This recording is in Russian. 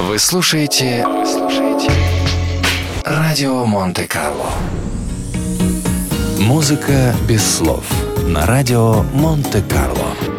Вы слушаете Радио Монте-Карло. Музыка без слов на Радио Монте-Карло.